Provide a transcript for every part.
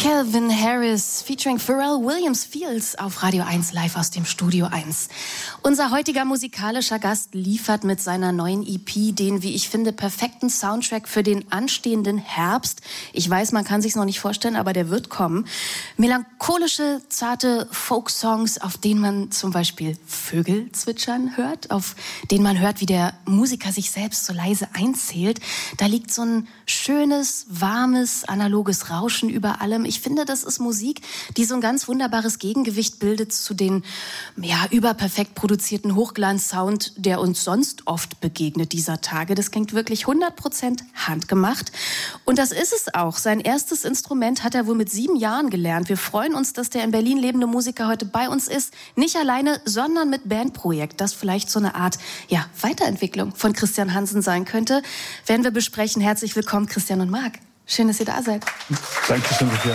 Calvin Harris featuring Pharrell Williams Fields auf Radio 1 live aus dem Studio 1. Unser heutiger musikalischer Gast liefert mit seiner neuen EP den, wie ich finde, perfekten Soundtrack für den anstehenden Herbst. Ich weiß, man kann sich's noch nicht vorstellen, aber der wird kommen. Melancholische, zarte Folksongs, auf denen man zum Beispiel Vögel zwitschern hört, auf denen man hört, wie der Musiker sich selbst so leise einzählt. Da liegt so ein schönes, warmes, analoges Rauschen über allem. Ich finde, das ist Musik, die so ein ganz wunderbares Gegengewicht bildet zu den überperfekt produzierten Hochglanz-Sound, der uns sonst oft begegnet dieser Tage. Das klingt wirklich 100% handgemacht. Und das ist es auch. Sein erstes Instrument hat er wohl mit 7 Jahren gelernt. Wir freuen uns, dass der in Berlin lebende Musiker heute bei uns ist. Nicht alleine, sondern mit Bandprojekt, das vielleicht so eine Art Weiterentwicklung von Christian Hansen sein könnte. Werden wir besprechen. Herzlich willkommen, Christian und Marc. Schön, dass ihr da seid. Dankeschön, Sophia.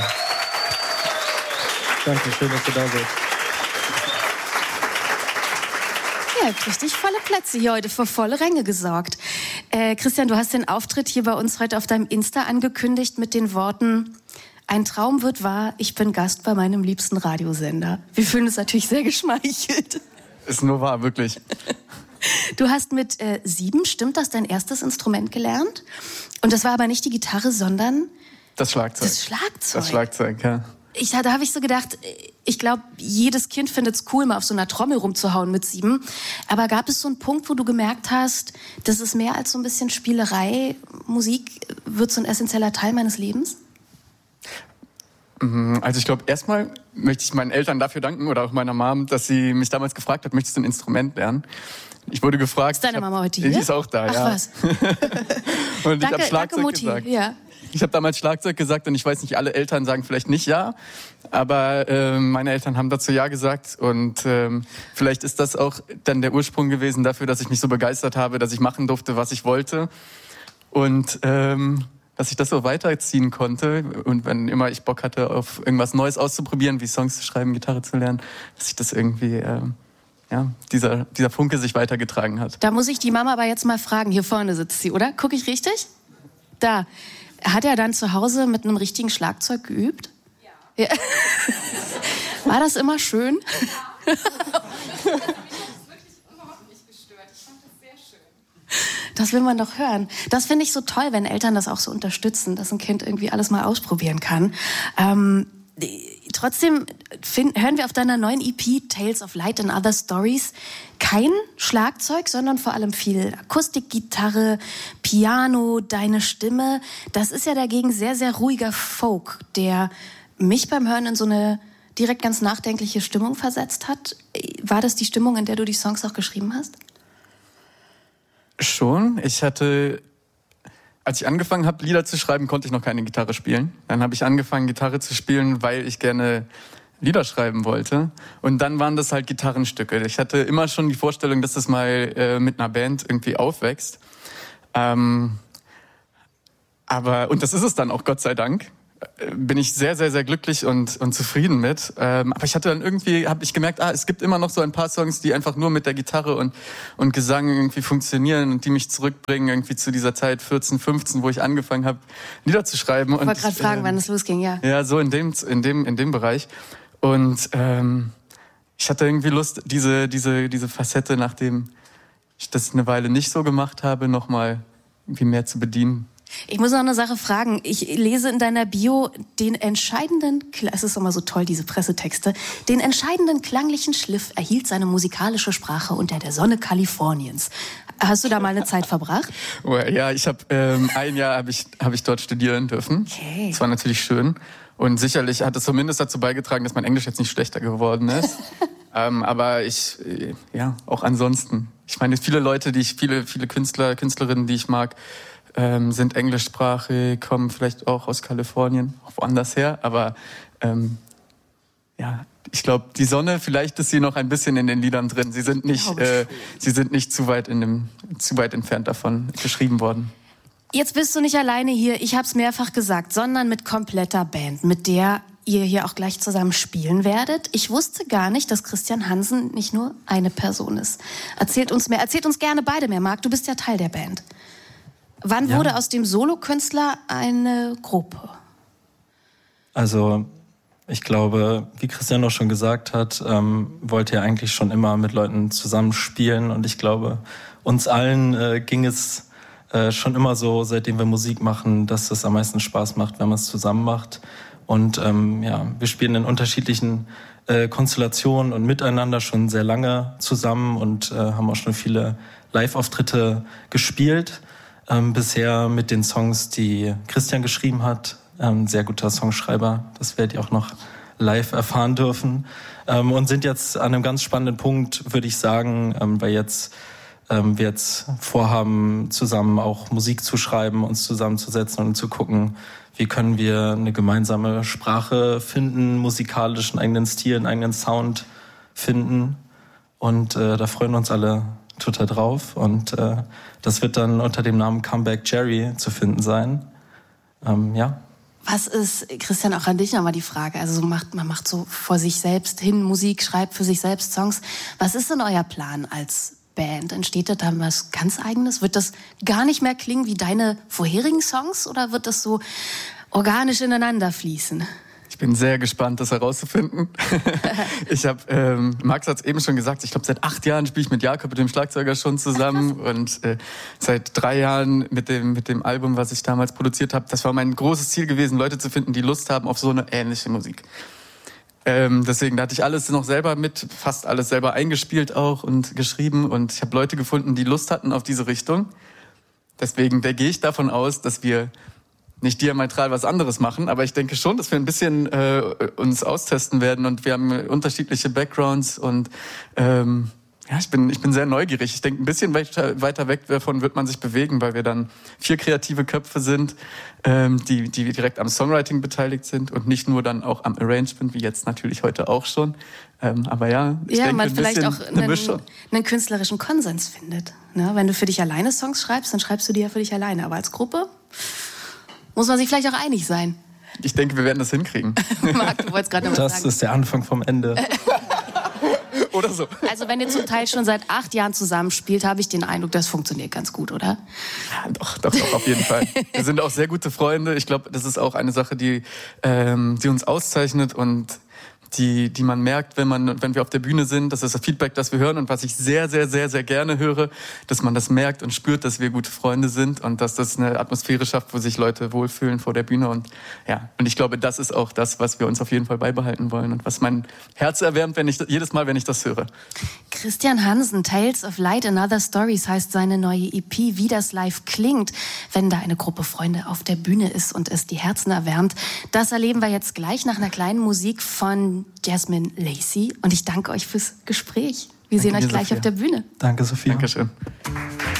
Danke, schön, dass ihr da seid. Ja, richtig volle Plätze hier heute, für volle Ränge gesorgt. Christian, du hast den Auftritt hier bei uns heute auf deinem Insta angekündigt mit den Worten: Ein Traum wird wahr, ich bin Gast bei meinem liebsten Radiosender. Wir fühlen uns natürlich sehr geschmeichelt. Ist nur wahr, wirklich. Du hast mit 7, stimmt das, dein erstes Instrument gelernt? Und das war aber nicht die Gitarre, sondern das Schlagzeug. Das Schlagzeug. Das Schlagzeug, ja. Da habe ich so gedacht, ich glaube, jedes Kind findet es cool, mal auf so einer Trommel rumzuhauen mit 7. Aber gab es so einen Punkt, wo du gemerkt hast, das ist mehr als so ein bisschen Spielerei, Musik wird so ein essentieller Teil meines Lebens? Also ich glaube, erstmal möchte ich meinen Eltern dafür danken oder auch meiner Mom, dass sie mich damals gefragt hat, möchtest du ein Instrument lernen? Ich wurde gefragt. Ist deine Mama heute hier? Die ist auch da, ja. Ach was. Und danke, ich habe Schlagzeug Mutti. gesagt. Ja. Ich habe damals Schlagzeug gesagt und ich weiß nicht, alle Eltern sagen vielleicht nicht ja, aber meine Eltern haben dazu ja gesagt und vielleicht ist das auch dann der Ursprung gewesen dafür, dass ich mich so begeistert habe, dass ich machen durfte, was ich wollte und dass ich das so weiterziehen konnte und wenn immer ich Bock hatte, auf irgendwas Neues auszuprobieren, wie Songs zu schreiben, Gitarre zu lernen, dass ich das irgendwie, dieser Funke sich weitergetragen hat. Da muss ich die Mama aber jetzt mal fragen, hier vorne sitzt sie, oder? Gucke ich richtig? Da. Hat er dann zu Hause mit einem richtigen Schlagzeug geübt? Ja. War das immer schön? Ja. Mich hat das wirklich überhaupt nicht gestört. Ich fand das sehr schön. Das will man doch hören. Das finde ich so toll, wenn Eltern das auch so unterstützen, dass ein Kind irgendwie alles mal ausprobieren kann. Trotzdem hören wir auf deiner neuen EP Tales of Light and Other Stories kein Schlagzeug, sondern vor allem viel Akustikgitarre, Piano, deine Stimme. Das ist ja dagegen sehr, sehr ruhiger Folk, der mich beim Hören in so eine direkt ganz nachdenkliche Stimmung versetzt hat. War das die Stimmung, in der du die Songs auch geschrieben hast? Schon. Als ich angefangen habe, Lieder zu schreiben, konnte ich noch keine Gitarre spielen. Dann habe ich angefangen, Gitarre zu spielen, weil ich gerne Lieder schreiben wollte. Und dann waren das halt Gitarrenstücke. Ich hatte immer schon die Vorstellung, dass das mal mit einer Band irgendwie aufwächst. Und das ist es dann auch, Gott sei Dank. Bin ich sehr, sehr, sehr glücklich und zufrieden mit. Aber ich hatte dann habe ich gemerkt, es gibt immer noch so ein paar Songs, die einfach nur mit der Gitarre und Gesang irgendwie funktionieren und die mich zurückbringen irgendwie zu dieser Zeit 14, 15, wo ich angefangen habe, Lieder zu schreiben. Ich wollte gerade fragen, wann es losging, ja. Ja, so in dem Bereich. Und ich hatte irgendwie Lust, diese Facette, nachdem ich das eine Weile nicht so gemacht habe, nochmal irgendwie mehr zu bedienen. Ich muss noch eine Sache fragen. Ich lese in deiner Bio den entscheidenden, es ist immer so toll, diese Pressetexte, den entscheidenden klanglichen Schliff erhielt seine musikalische Sprache unter der Sonne Kaliforniens. Hast du da mal eine Zeit verbracht? Ja, ich habe ein Jahr habe ich dort studieren dürfen. Okay. Das war natürlich schön. Und sicherlich hat es zumindest dazu beigetragen, dass mein Englisch jetzt nicht schlechter geworden ist. Aber auch ansonsten. Ich meine, viele Leute, viele Künstler, Künstlerinnen, die ich mag, sind englischsprachig, kommen vielleicht auch aus Kalifornien, auch woanders her. Aber ich glaube, die Sonne, vielleicht ist sie noch ein bisschen in den Liedern drin. Sie sind nicht zu weit entfernt davon geschrieben worden. Jetzt bist du nicht alleine hier, ich habe es mehrfach gesagt, sondern mit kompletter Band, mit der ihr hier auch gleich zusammen spielen werdet. Ich wusste gar nicht, dass Christian Hansen nicht nur eine Person ist. Erzählt uns gerne beide mehr, Marc, du bist ja Teil der Band. Wann wurde aus dem Solokünstler eine Gruppe? Also ich glaube, wie Christian auch schon gesagt hat, wollte er eigentlich schon immer mit Leuten zusammenspielen. Und ich glaube, uns allen ging es schon immer so, seitdem wir Musik machen, dass es am meisten Spaß macht, wenn man es zusammen macht. Und wir spielen in unterschiedlichen Konstellationen und miteinander schon sehr lange zusammen und haben auch schon viele Live-Auftritte gespielt. Bisher mit den Songs, die Christian geschrieben hat. Sehr guter Songschreiber, das werdet ihr auch noch live erfahren dürfen. Und sind jetzt an einem ganz spannenden Punkt, würde ich sagen, weil wir jetzt vorhaben, zusammen auch Musik zu schreiben, uns zusammenzusetzen und zu gucken, wie können wir eine gemeinsame Sprache finden, musikalisch einen eigenen Stil, einen eigenen Sound finden. Und da freuen wir uns alle total drauf. Und das wird dann unter dem Namen Comeback Jerry zu finden sein. Was ist, Christian, auch an dich nochmal die Frage, also man macht so vor sich selbst hin Musik, schreibt für sich selbst Songs. Was ist denn euer Plan als Band? Entsteht da dann was ganz Eigenes? Wird das gar nicht mehr klingen wie deine vorherigen Songs oder wird das so organisch ineinander fließen? Ich bin sehr gespannt, das herauszufinden. Max hat es eben schon gesagt, ich glaube, seit 8 Jahren spiele ich mit Jakob, dem Schlagzeuger, schon zusammen. Und seit 3 Jahren mit dem Album, was ich damals produziert habe. Das war mein großes Ziel gewesen, Leute zu finden, die Lust haben auf so eine ähnliche Musik. Deswegen hatte ich alles noch selber fast alles selber eingespielt auch und geschrieben. Und ich habe Leute gefunden, die Lust hatten auf diese Richtung. Deswegen gehe ich davon aus, dass wir nicht diametral was anderes machen, aber ich denke schon, dass wir ein bisschen uns austesten werden und wir haben unterschiedliche Backgrounds und ich bin sehr neugierig. Ich denke, ein bisschen weiter weg davon wird man sich bewegen, weil wir dann 4 kreative Köpfe sind, die direkt am Songwriting beteiligt sind und nicht nur dann auch am Arrangement, wie jetzt natürlich heute auch schon. Aber ich denke, man vielleicht auch eine einen künstlerischen Konsens findet. Ne? Wenn du für dich alleine Songs schreibst, dann schreibst du die ja für dich alleine, aber als Gruppe muss man sich vielleicht auch einig sein. Ich denke, wir werden das hinkriegen. Marc, du wolltest gerade noch was sagen. Das ist der Anfang vom Ende. Oder so. Also wenn ihr zum Teil schon seit 8 Jahren zusammenspielt, habe ich den Eindruck, das funktioniert ganz gut, oder? Ja, doch, auf jeden Fall. Wir sind auch sehr gute Freunde. Ich glaube, das ist auch eine Sache, die uns auszeichnet und die man merkt, wenn wir auf der Bühne sind. Das ist das Feedback, das wir hören und was ich sehr, sehr, sehr, sehr gerne höre, dass man das merkt und spürt, dass wir gute Freunde sind und dass das eine Atmosphäre schafft, wo sich Leute wohlfühlen vor der Bühne. Und ich glaube, das ist auch das, was wir uns auf jeden Fall beibehalten wollen und was mein Herz erwärmt, jedes Mal, wenn ich das höre. Christian Hansen, Tales of Light and Other Stories heißt seine neue EP, wie das live klingt, wenn da eine Gruppe Freunde auf der Bühne ist und es die Herzen erwärmt. Das erleben wir jetzt gleich nach einer kleinen Musik von Jasmine Lacey und ich danke euch fürs Gespräch. Wir sehen euch gleich auf der Bühne. Danke, Sophia. Dankeschön.